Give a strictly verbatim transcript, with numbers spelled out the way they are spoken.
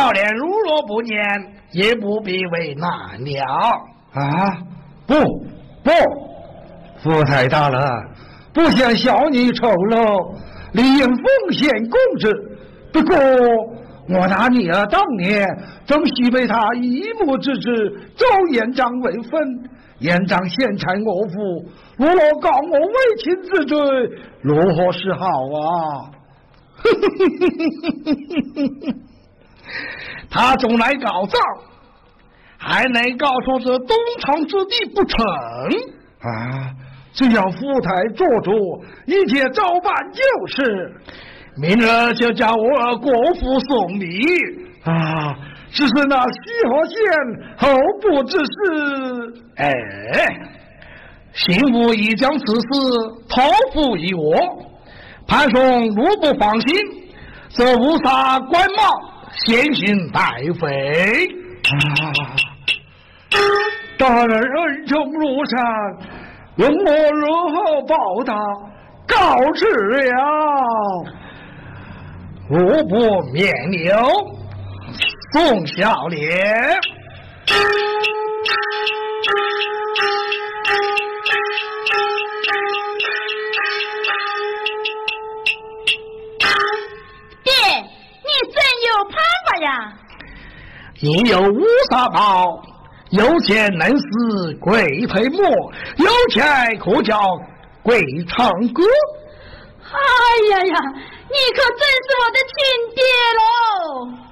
少年如若不念，也不必为难了。 啊，不不，福太大了，不想小女丑陋，理应奉献公职。不过我拿你儿当年正须被他一目之子周延长为分，延长先产我父，如若告我为亲之罪，如何是好啊？ 他总来告状，还能告诉这东床之地不成？ 啊，只要福太做主，一切照办就是。 明日就叫我儿国父送礼啊！只是那西河县后部之事， 哎，刑部已将此事托付于我，潘松如不放心，则无杀官帽，先行待废。 啊！大人恩重如山，容我如何报答？告辞了。 无不免流，宋小莲。 爹，你真有办法呀？ 你有乌纱帽，有钱能使鬼推磨，有钱可叫鬼唱歌。 哎呀呀，你可真是我的亲爹喽！